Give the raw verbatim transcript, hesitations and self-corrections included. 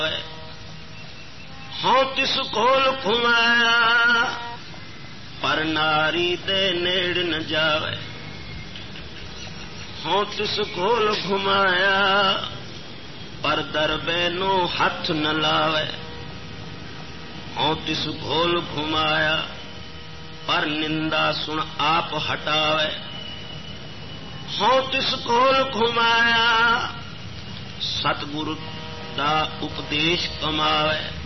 हों तिस कोल घुमाया पर नारी दे नेड़ न जावे। हों तिस कोल घुमाया पर दरबे नो हथ न लावे। हों तिस कोल घुमाया पर निंदा सुन आप हटावे। हों तिस कोल घुमाया सतगुरु दा उपदेश कमावे।